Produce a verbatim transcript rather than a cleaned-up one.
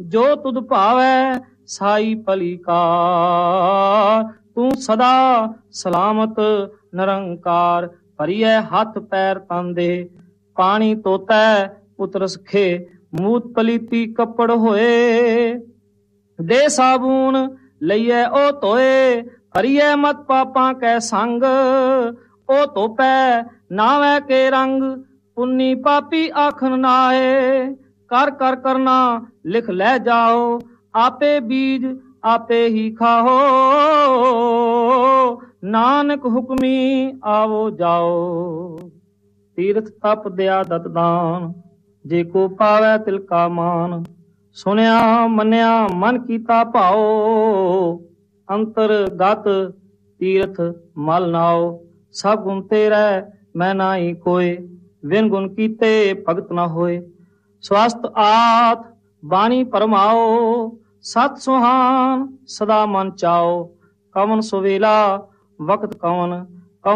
जो तुद भावै साई भली कार। तू सदा सलामत निरंकार। भरिए हथ पैर तन दे पानी तोतै पुत्र सखे। मूत पलीती कपड़ होए दे साबून लईए ओ धोए। हरिए मत पापां कै संग ओ धोपै नावै के रंग। पुन्नी पापी आखन नाए कर कर करना लिख लै जाओ। आपे बीज आपे ही खाओ नानक हुक्मी आवो जाओ। तीर्थ तप दया दत दान जे को पावै तिलका मान। सुनिया मनिया मन कीता भाओ अंतर गत तीर्थ मल नाओ। सब गुण तेरै मैं नाई कोय बिन गुण कीते भगत न होए। स्वस्थ आत बाणी परमाओ सत सुहान सदा मन चाओ। कवन सुवेला वक्त कवन